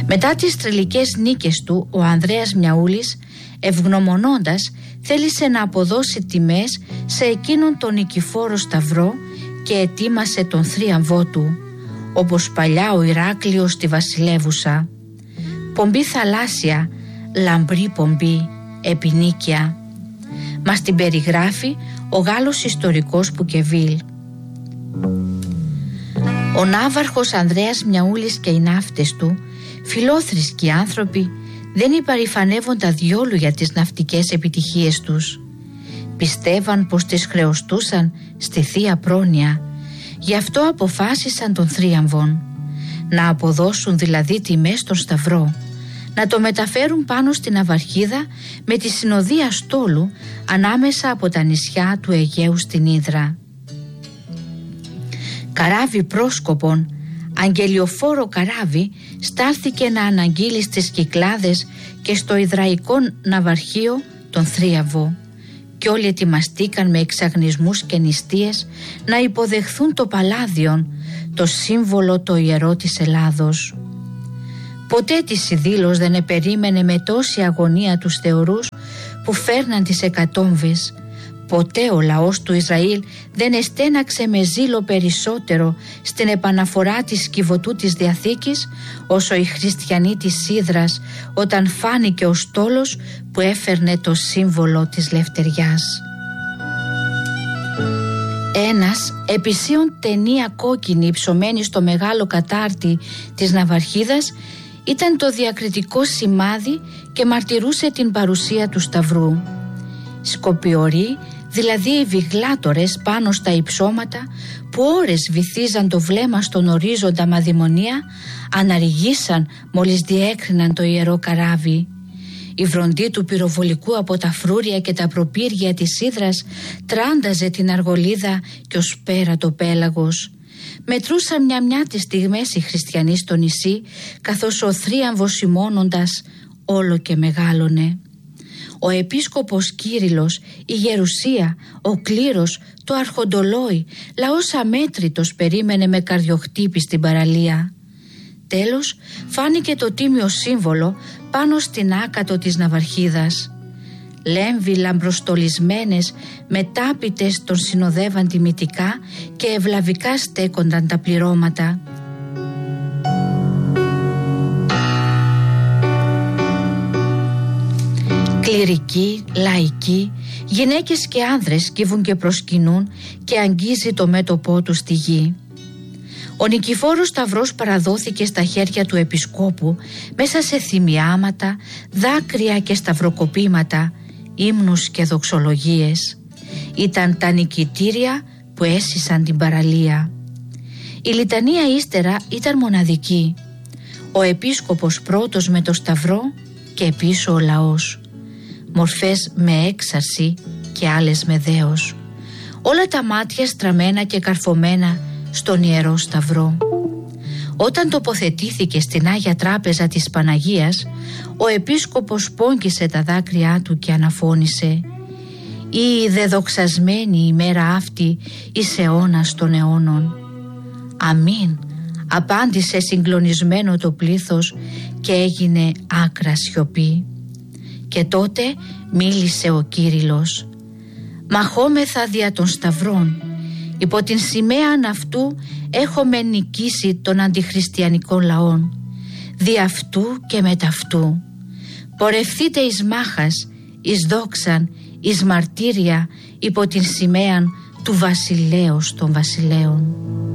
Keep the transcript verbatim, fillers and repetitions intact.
Μετά τις τρελικές νίκες του, ο Ανδρέας Μιαούλης, ευγνωμονώντας, θέλησε να αποδώσει τιμές σε εκείνον τον νικηφόρο Σταυρό και ετοίμασε τον θρίαμβό του, όπως παλιά ο Ηράκλειος τη βασιλεύουσα. Πομπή θαλάσσια, λαμπρή πομπή, επινίκια. Μας την περιγράφει ο Γάλλος ιστορικός Πουκεβίλ. Ο ναύαρχος Ανδρέας Μιαούλης και οι ναύτες του, φιλόθρησκοι άνθρωποι, δεν υπαρηφανεύονταν διόλου για τις ναυτικές επιτυχίες τους. Πιστεύαν πως τις χρεωστούσαν στη Θεία Πρόνοια, γι' αυτό αποφάσισαν τον θρίαμβον, να αποδώσουν δηλαδή τιμές στον Σταυρό, να το μεταφέρουν πάνω στην ναυαρχίδα με τη συνοδεία στόλου ανάμεσα από τα νησιά του Αιγαίου στην Ύδρα. Καράβι πρόσκοπον, αγγελιοφόρο καράβι, στάλθηκε να αναγγείλει στις Κυκλάδες και στο Ιδραϊκό ναυαρχείο τον θρίαμβο, και όλοι ετοιμαστήκαν με εξαγνισμούς και νηστείες να υποδεχθούν το Παλάδιον, το σύμβολο το ιερό της Ελλάδος. Ποτέ της η Δήλος δεν επερίμενε με τόση αγωνία τους θεωρούς που φέρναν τις εκατόμβες. Ποτέ ο λαός του Ισραήλ δεν εστέναξε με ζήλο περισσότερο στην επαναφορά της σκιβωτού της Διαθήκης όσο οι χριστιανοί της Ύδρας, όταν φάνηκε ο στόλος που έφερνε το σύμβολο της λευτεριάς. Ένας επισίων ταινία κόκκινη υψωμένη στο μεγάλο κατάρτι της ναυαρχίδας ήταν το διακριτικό σημάδι και μαρτυρούσε την παρουσία του Σταυρού. Σκοπιοροί, δηλαδή οι βιγλάτορες πάνω στα υψώματα που ώρες βυθίζαν το βλέμμα στον ορίζοντα μαδημονία, αναρριγήσαν μόλις διέκριναν το ιερό καράβι. Η βροντή του πυροβολικού από τα φρούρια και τα προπύργια της Ύδρας τράνταζε την αργολίδα και ως πέρα το πέλαγος. Μετρούσαν μια-μια τις στιγμές οι χριστιανοί στο νησί, καθώς ο θρίαμβος σημώνοντας όλο και μεγάλωνε. Ο επίσκοπος Κύριλλος, η Γερουσία, ο κλήρος, το αρχοντολόι, λαός αμέτρητος περίμενε με καρδιοχτύπη στην παραλία. Τέλος φάνηκε το τίμιο σύμβολο πάνω στην άκατο της ναυαρχίδας. Λέμβοι λαμπροστολισμένες μετάπητες τον συνοδεύαν τιμητικά και ευλαβικά στέκονταν τα πληρώματα. Κληρικοί, λαϊκοί, γυναίκες και άνδρες κύβουν και προσκυνούν και αγγίζει το μέτωπό του στη γη. Ο νικηφόρος Σταυρός παραδόθηκε στα χέρια του επισκόπου μέσα σε θυμιάματα, δάκρυα και σταυροκοπήματα, ύμνους και δοξολογίες. Ήταν τα νικητήρια που έσυσαν την παραλία. Η λιτανία ύστερα ήταν μοναδική. Ο επίσκοπος πρώτος με το Σταυρό και πίσω ο λαός. Μορφές με έξαρση και άλλες με δέος. Όλα τα μάτια στραμμένα και καρφωμένα στον Ιερό Σταυρό. Όταν τοποθετήθηκε στην Άγια Τράπεζα της Παναγίας, ο επίσκοπος πόγγισε τα δάκρυά του και αναφώνησε «Ή δεδοξασμένη ημέρα αυτή εις αιώνας των αιώνων». «Αμήν», απάντησε συγκλονισμένο το πλήθος και έγινε άκρα σιωπή. Και τότε μίλησε ο Κύριλλος «Μαχόμεθα δια των Σταυρών. Υπό την σημαία αυτού έχουμε νικήσει των αντιχριστιανικών λαών. Δι' αυτού και μεταυτού. Πορευθείτε εις μάχας, εις δόξαν, εις μαρτύρια υπό την σημαία του βασιλέως των βασιλέων».